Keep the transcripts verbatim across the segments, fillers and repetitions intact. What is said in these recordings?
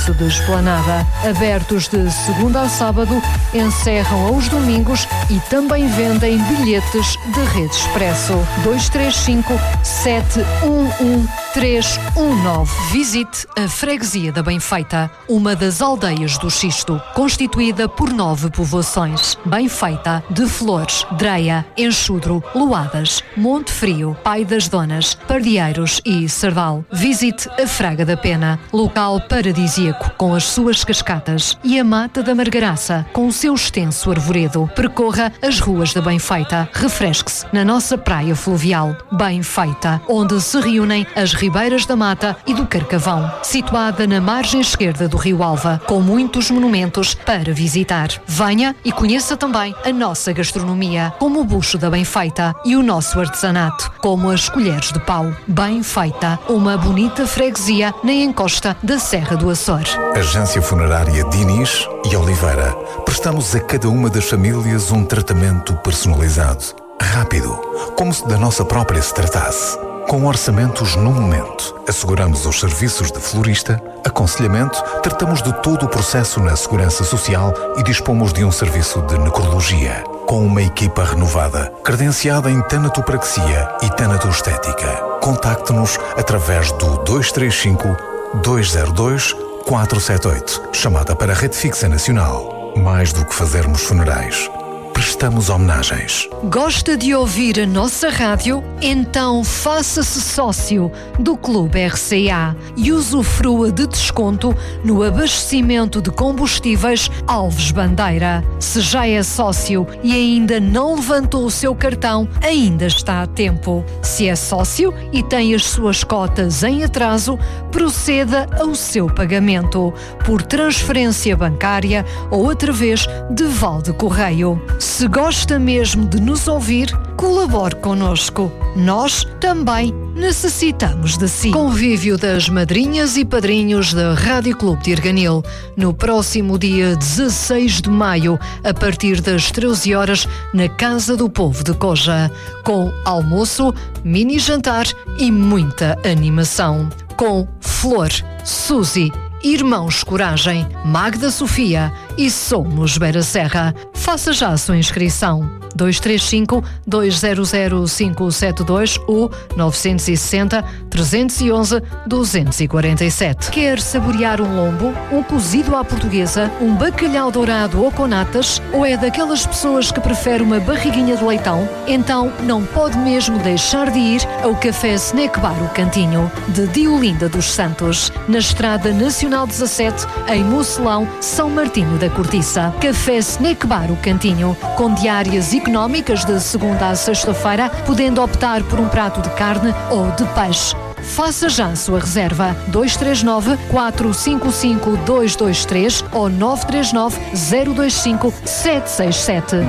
serviço de esplanada. Abertos de segunda a sábado, encerram aos domingos e também vendem bilhetes de rede expresso. dois três cinco, sete um um, três um nove. Visite a Freguesia da Benfeita, uma das aldeias do Xisto, constituída por nove povoações. Benfeita, de Flores, Dreia, Enxudro, Loadas, Monte Frio, Pai das Donas, Pardieiros e Sardal. Visite a Fraga da Pena, local paradisíaco com as suas cascatas, e a Mata da Margaraça, com o seu extenso arvoredo. Percorra as ruas da Benfeita. Refresque-se na nossa praia fluvial, Benfeita, onde se reúnem as Ribeiras da Mata e do Carcavão, situada na margem esquerda do Rio Alva, com muitos monumentos para visitar. Venha e conheça também a nossa gastronomia, como o bucho da Benfeita, e o nosso artesanato, como as colheres de pau. Benfeita, uma bonita freguesia na encosta da Serra do Açor. Agência Funerária Diniz e Oliveira. Prestamos a cada uma das famílias um tratamento personalizado, rápido, como se da nossa própria se tratasse. Com orçamentos no momento, asseguramos os serviços de florista, aconselhamento, tratamos de todo o processo na segurança social e dispomos de um serviço de necrologia. Com uma equipa renovada, credenciada em tanatopraxia e tanatoestética. Contacte-nos através do dois três cinco, dois zero dois, quatro sete oito, chamada para a Rede Fixa Nacional. Mais do que fazermos funerais, prestamos homenagens. Gosta de ouvir a nossa rádio? Então faça-se sócio do Clube R C A e usufrua de desconto no abastecimento de combustíveis Alves Bandeira. Se já é sócio e ainda não levantou o seu cartão, ainda está a tempo. Se é sócio e tem as suas cotas em atraso, proceda ao seu pagamento por transferência bancária ou através de Valde Correio. Se gosta mesmo de nos ouvir, colabore connosco. Nós também necessitamos de si. Convívio das madrinhas e padrinhos da Rádio Clube de Arganil, no próximo dia dezasseis de maio, a partir das treze horas, na Casa do Povo de Coja, com almoço, mini jantar e muita animação. Com Flor, Suzy, Irmãos Coragem, Magda Sofia e Somos Beira Serra. Faça já a sua inscrição. dois três cinco, dois zero zero, cinco sete dois ou nove seis zero, três um um, dois quatro sete. Quer saborear um lombo, um cozido à portuguesa, um bacalhau dourado ou com natas? Ou é daquelas pessoas que prefere uma barriguinha de leitão? Então não pode mesmo deixar de ir ao Café Snack Bar O Cantinho, de Diolinda dos Santos, na Estrada Nacional dezassete, em Mocelão, São Martinho da Cortiça. Café Snack Bar O Cantinho, com diárias económicas de segunda a sexta-feira, podendo optar por um prato de carne ou de peixe. Faça já a sua reserva. dois três nove, quatro cinco cinco, dois dois três ou nove três nove, zero dois cinco, sete seis sete.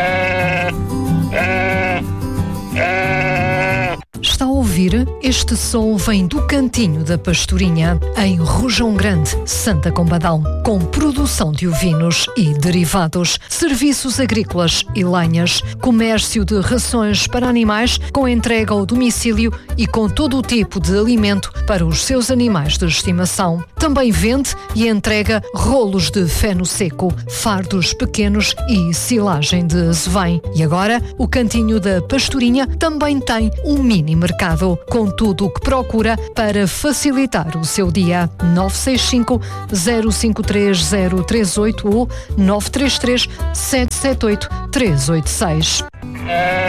Está a ouvir? Este som vem do Cantinho da Pastorinha, em Rojão Grande, Santa Combadão, com produção de ovinos e derivados, serviços agrícolas e lenhas, comércio de rações para animais com entrega ao domicílio e com todo o tipo de alimento para os seus animais de estimação. Também vende e entrega rolos de feno seco, fardos pequenos e silagem de azevém. E agora, o Cantinho da Pastorinha também tem um mini mercado, com tudo o que procura para facilitar o seu dia. nove seis cinco, zero cinco três, zero três oito ou nove três três, sete sete oito, três oito seis.